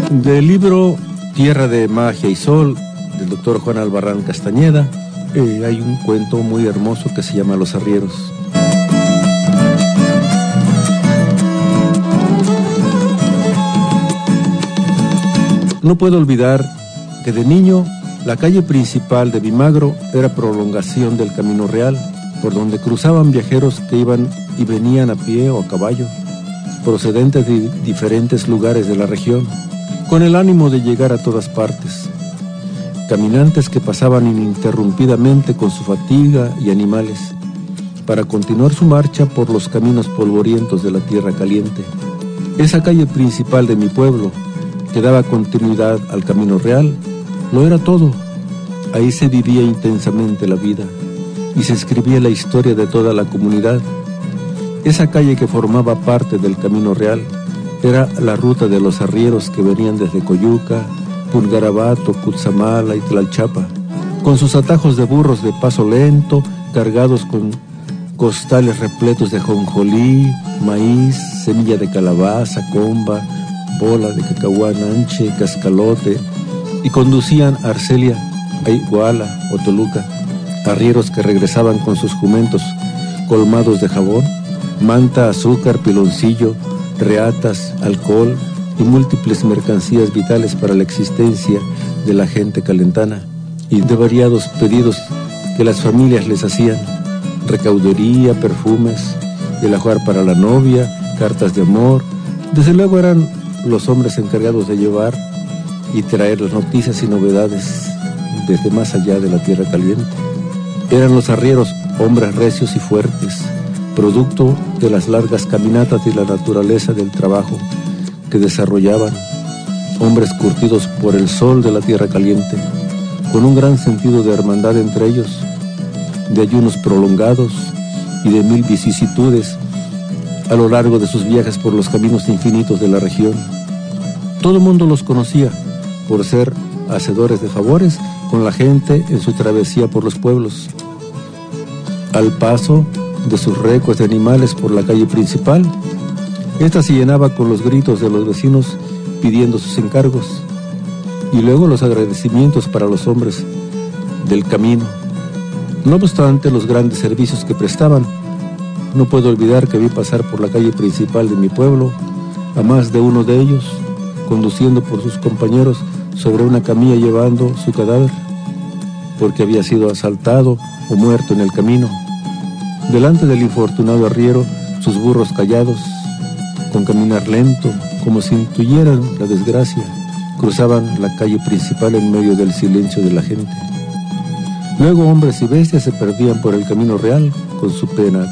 Del libro Tierra de Magia y Sol, del doctor Juan Albarrán Castañeda, hay un cuento muy hermoso que se llama Los Arrieros. No puedo olvidar que de niño la calle principal de Vimagro era prolongación del Camino Real, por donde cruzaban viajeros que iban y venían a pie o a caballo, procedentes de diferentes lugares de la región, con el ánimo de llegar a todas partes. Caminantes que pasaban ininterrumpidamente con su fatiga y animales, para continuar su marcha por los caminos polvorientos de la tierra caliente. Esa calle principal de mi pueblo, que daba continuidad al Camino Real, lo era todo. Ahí se vivía intensamente la vida y se escribía la historia de toda la comunidad. Esa calle que formaba parte del Camino Real era la ruta de los arrieros que venían desde Coyuca, Pulgarabato, Cutzamala y Tlalchapa, con sus atajos de burros de paso lento, cargados con costales repletos de jonjolí, maíz, semilla de calabaza, comba, bola de cacahuán anche, cascalote, y conducían a Arcelia, a Iguala o Toluca, arrieros que regresaban con sus jumentos colmados de jabón, manta, azúcar, piloncillo, reatas, alcohol y múltiples mercancías vitales para la existencia de la gente calentana, y de variados pedidos que las familias les hacían: recaudería, perfumes, el ajuar para la novia, cartas de amor. Desde luego eran los hombres encargados de llevar y traer las noticias y novedades desde más allá de la tierra caliente. Eran los arrieros hombres recios y fuertes, producto de las largas caminatas y la naturaleza del trabajo que desarrollaban, hombres curtidos por el sol de la tierra caliente, con un gran sentido de hermandad entre ellos, de ayunos prolongados y de mil vicisitudes a lo largo de sus viajes por los caminos infinitos de la región. Todo el mundo los conocía por ser hacedores de favores con la gente en su travesía por los pueblos. Al paso de sus recos de animales por la calle principal, esta se llenaba con los gritos de los vecinos pidiendo sus encargos, y luego los agradecimientos para los hombres del camino. No obstante los grandes servicios que prestaban, no puedo olvidar que vi pasar por la calle principal de mi pueblo a más de uno de ellos, conduciendo por sus compañeros sobre una camilla llevando su cadáver, porque había sido asaltado o muerto en el camino. Delante del infortunado arriero, sus burros callados, con caminar lento, como si intuyeran la desgracia, cruzaban la calle principal en medio del silencio de la gente. Luego hombres y bestias se perdían por el Camino Real con su pena